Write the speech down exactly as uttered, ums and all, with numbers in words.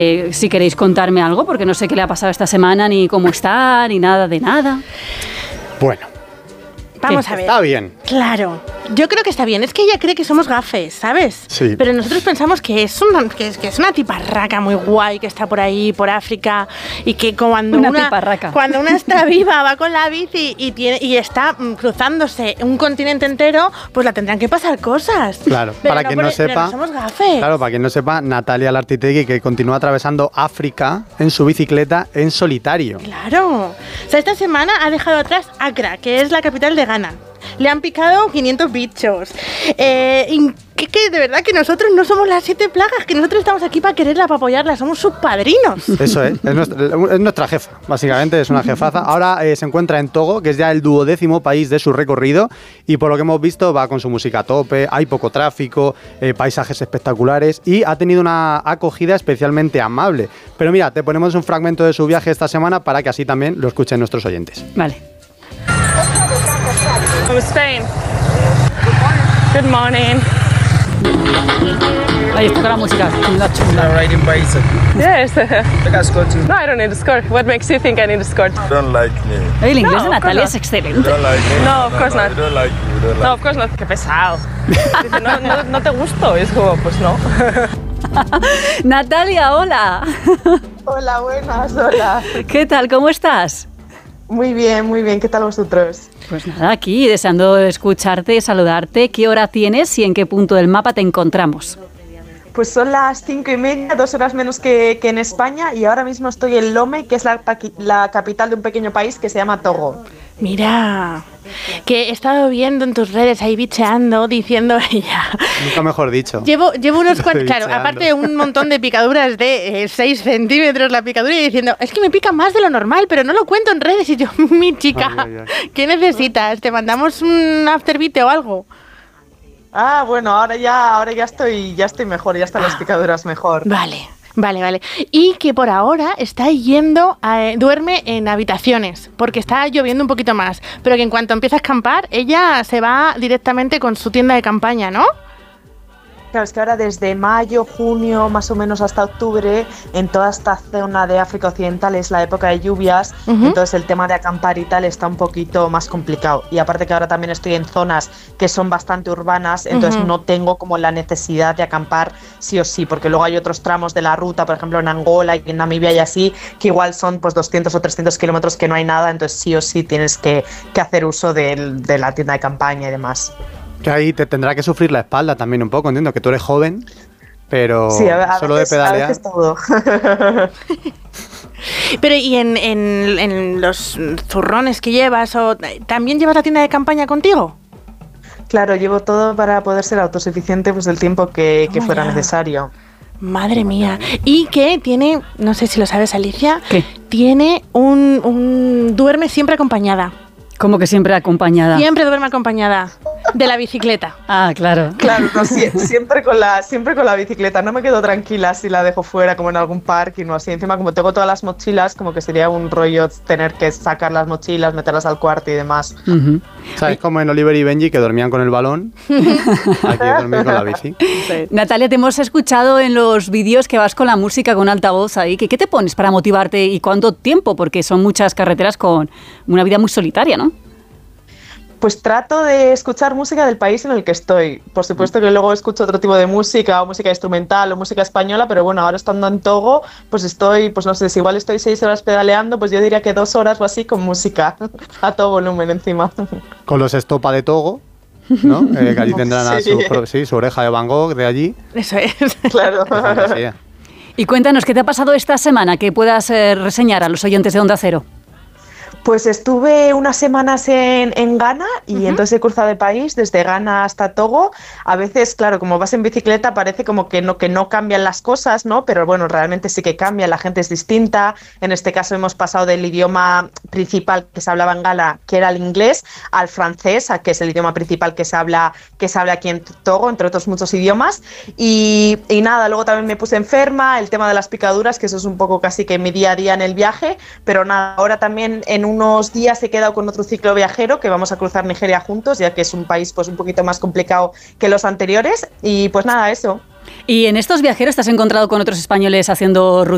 Eh, si queréis contarme algo, porque no sé qué le ha pasado esta semana, ni cómo está, ni nada de nada. Bueno. Vamos a ver. Está bien. Claro. Yo creo que está bien. Es que ella cree que somos gafes, ¿sabes? Sí. Pero nosotros pensamos que es una, que es, que es una tiparraca muy guay que está por ahí, por África, y que cuando una, una, tiparraca. cuando una está viva, va con la bici y, tiene, y está cruzándose un continente entero, pues la tendrán que pasar cosas. Claro, pero para no quien por, no sepa. No somos gafes. Claro, para quien no sepa, Natalia Lartitegui, que continúa atravesando África en su bicicleta en solitario. Claro. O sea, esta semana ha dejado atrás Accra, que es la capital de Ghana. Le han picado quinientos bichos. Eh, que, que de verdad que nosotros no somos las siete plagas, que nosotros estamos aquí para quererla, para apoyarla, somos sus padrinos. Eso es, es nuestra, es nuestra jefa, básicamente, es una jefaza. Ahora eh, se encuentra en Togo, que es ya el duodécimo país de su recorrido, y por lo que hemos visto va con su música a tope, hay poco tráfico, eh, paisajes espectaculares, y ha tenido una acogida especialmente amable. Pero mira, te ponemos un fragmento de su viaje esta semana para que así también lo escuchen nuestros oyentes. Vale. From Spain. Good morning. Ahí está con la música. Chula, chula. Riding bicycle. Yes. I got score too. No, I don't need a skirt. What makes you think I need a skirt? You don't like me. El inglés No, de Natalia of es course excelente. You don't like me. No, of course not. You don't like me. You don't like No, of course not. Qué pesado. Dice, no, no, no te gusto. Es como, pues no. Natalia, hola. Hola, buenas, hola. ¿Qué tal? ¿Cómo estás? Muy bien, muy bien. ¿Qué tal vosotros? Pues nada, aquí deseando escucharte, saludarte. ¿Qué hora tienes y en qué punto del mapa te encontramos? Pues son las cinco y media, dos horas menos que, que en España, y ahora mismo estoy en Lomé, que es la, la capital de un pequeño país que se llama Togo. Mira, que he estado viendo en tus redes ahí bicheando, diciendo ella. Nunca mejor dicho. Llevo, llevo unos cuantos, claro, Bicheando. aparte de un montón de picaduras de seis centímetros la picadura, y diciendo, es que me pica más de lo normal, pero no lo cuento en redes. Y yo, mi chica, Ay, ay, ay. ¿qué necesitas? ¿Te mandamos un afterbite o algo? Ah, bueno, ahora ya, ahora ya estoy, ya estoy mejor, ya están las picaduras mejor. Vale, vale, vale. Y que por ahora está yendo, a, duerme en habitaciones, porque está lloviendo un poquito más, pero que en cuanto empieza a acampar, ella se va directamente con su tienda de campaña, ¿no? Claro, es que ahora desde mayo, junio, más o menos hasta octubre, en toda esta zona de África Occidental es la época de lluvias, Uh-huh. entonces el tema de acampar y tal está un poquito más complicado. Y aparte que ahora también estoy en zonas que son bastante urbanas, entonces Uh-huh. no tengo como la necesidad de acampar sí o sí, porque luego hay otros tramos de la ruta, por ejemplo en Angola y en Namibia y así, que igual son pues doscientos o trescientos kilómetros que no hay nada, entonces sí o sí tienes que, que hacer uso de, de la tienda de campaña y demás. Que ahí te tendrá que sufrir la espalda también un poco, entiendo que tú eres joven, pero Sí, a, a solo veces, de pedalear. a veces todo. Pero y en, en, en los zurrones que llevas, o ¿también llevas la tienda de campaña contigo? Claro, llevo todo para poder ser autosuficiente pues el tiempo que, que Toma fuera ya. necesario. Madre mía. Y que tiene, no sé si lo sabes, Alicia, ¿Qué? tiene un, un duerme siempre acompañada. Como que siempre acompañada. Siempre duerme acompañada de la bicicleta. Ah, claro. Claro, no, sie- siempre, con la, siempre con la bicicleta. No me quedo tranquila si la dejo fuera, como en algún parque, no así. Encima, como tengo todas las mochilas, como que sería un rollo tener que sacar las mochilas, meterlas al cuarto y demás. Uh-huh. ¿Sabes? Como en Oliver y Benji, que dormían con el balón. Aquí dormir con la bici. Natalia, te hemos escuchado en los vídeos que vas con la música con altavoz ahí. ¿Qué, qué te pones para motivarte y cuánto tiempo? Porque son muchas carreteras con una vida muy solitaria, ¿no? Pues trato de escuchar música del país en el que estoy. Por supuesto que luego escucho otro tipo de música, o música instrumental, o música española, pero bueno, ahora estando en Togo, pues estoy, pues no sé, si igual estoy seis horas pedaleando, pues yo diría que dos horas o así con música, a todo volumen encima. Con los Estopa de Togo, ¿no? Eh, que allí tendrán a Sí. su, pro- sí, su oreja de Van Gogh de allí. Eso es. Claro. Qué fantasía. Y cuéntanos, ¿qué te ha pasado esta semana que puedas eh, reseñar a los oyentes de Onda Cero? Pues estuve unas semanas en, en Ghana y Ujú. entonces he cruzado el país desde Ghana hasta Togo. A veces, claro, como vas en bicicleta parece como que no, que no cambian las cosas, ¿no? Pero bueno, realmente sí que cambian, la gente es distinta. En este caso hemos pasado del idioma principal que se hablaba en Ghana, que era el inglés, al francés, a que es el idioma principal que se habla, que se habla aquí en Togo, entre otros muchos idiomas. Y, y nada, luego también me puse enferma, el tema de las picaduras, que eso es un poco casi que mi día a día en el viaje, pero nada, ahora también en unos días he quedado con otro ciclo viajero que vamos a cruzar Nigeria juntos, ya que es un país pues un poquito más complicado que los anteriores, y pues nada, eso. Y en estos viajeros te has encontrado con otros españoles haciendo ruta